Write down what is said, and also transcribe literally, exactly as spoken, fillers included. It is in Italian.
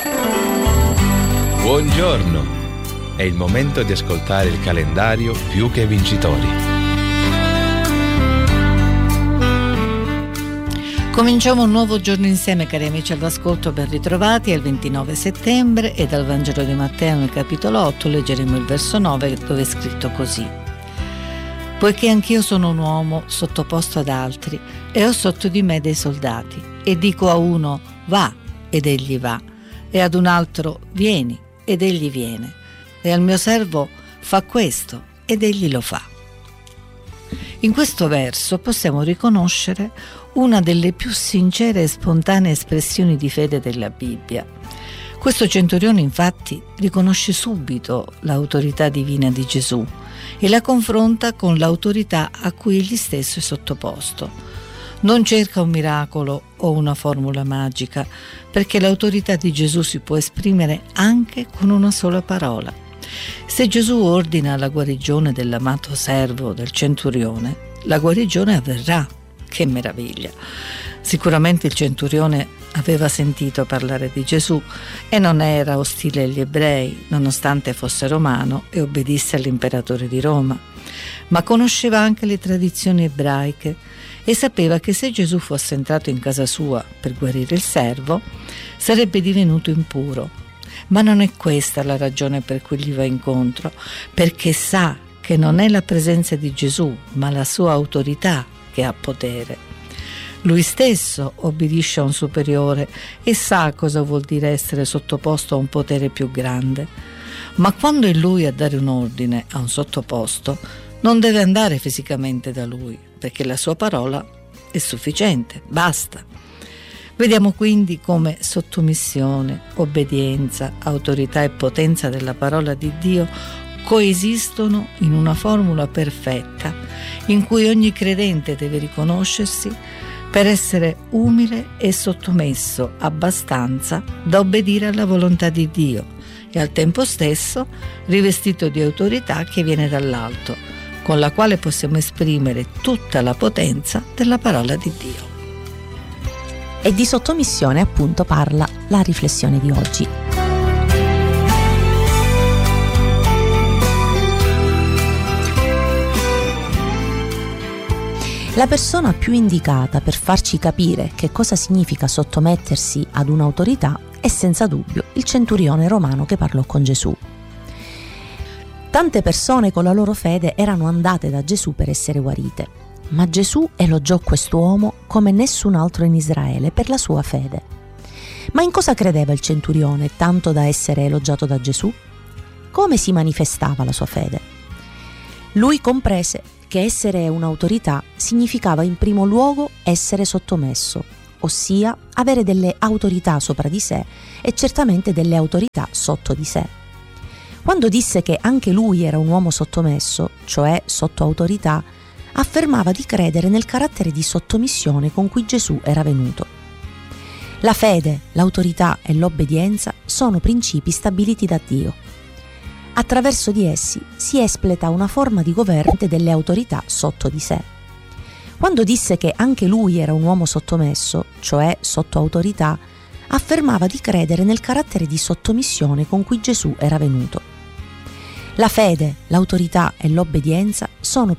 Buongiorno! È il momento di ascoltare il calendario Più che Vincitori. Cominciamo un nuovo giorno insieme, cari amici all'ascolto, ben ritrovati. È il ventinove settembre e dal Vangelo di Matteo nel capitolo otto leggeremo il verso nove, dove è scritto così: poiché anch'io sono un uomo sottoposto ad altri e ho sotto di me dei soldati, e dico a uno va ed egli va, e ad un altro vieni ed egli viene, e al mio servo fa questo ed egli lo fa. In questo verso possiamo riconoscere una delle più sincere e spontanee espressioni di fede della Bibbia. Questo centurione infatti riconosce subito l'autorità divina di Gesù e la confronta con l'autorità a cui egli stesso è sottoposto. Non cerca un miracolo o una formula magica, perché l'autorità di Gesù si può esprimere anche con una sola parola. Se Gesù ordina la guarigione dell'amato servo del centurione, la guarigione avverrà. Che meraviglia! Sicuramente il centurione aveva sentito parlare di Gesù e non era ostile agli ebrei, nonostante fosse romano e obbedisse all'imperatore di Roma, ma conosceva anche le tradizioni ebraiche e sapeva che se Gesù fosse entrato in casa sua per guarire il servo, sarebbe divenuto impuro. Ma non è questa la ragione per cui gli va incontro, perché sa che non è la presenza di Gesù, ma la sua autorità che ha potere. Lui stesso obbedisce a un superiore e sa cosa vuol dire essere sottoposto a un potere più grande. Ma quando è lui a dare un ordine a un sottoposto, non deve andare fisicamente da lui, perché la sua parola è sufficiente, basta. Vediamo quindi come sottomissione, obbedienza, autorità e potenza della parola di Dio coesistono in una formula perfetta in cui ogni credente deve riconoscersi per essere umile e sottomesso abbastanza da obbedire alla volontà di Dio e al tempo stesso rivestito di autorità che viene dall'alto, con la quale possiamo esprimere tutta la potenza della parola di Dio. E di sottomissione appunto parla la riflessione di oggi. La persona più indicata per farci capire che cosa significa sottomettersi ad un'autorità è senza dubbio il centurione romano che parlò con Gesù. Tante persone con la loro fede erano andate da Gesù per essere guarite, ma Gesù elogiò quest'uomo come nessun altro in Israele per la sua fede. Ma in cosa credeva il centurione tanto da essere elogiato da Gesù? Come si manifestava la sua fede? Lui comprese che essere un'autorità significava in primo luogo essere sottomesso, ossia avere delle autorità sopra di sé e certamente delle autorità sotto di sé. Quando disse che anche lui era un uomo sottomesso, cioè sotto autorità, affermava di credere nel carattere di sottomissione con cui Gesù era venuto. La fede, l'autorità e l'obbedienza sono principi stabiliti da Dio. Attraverso di essi si espleta una forma di governo delle autorità sotto di sé. Quando disse che anche lui era un uomo sottomesso, cioè sotto autorità, affermava di credere nel carattere di sottomissione con cui Gesù era venuto. La fede, l'autorità e l'obbedienza sono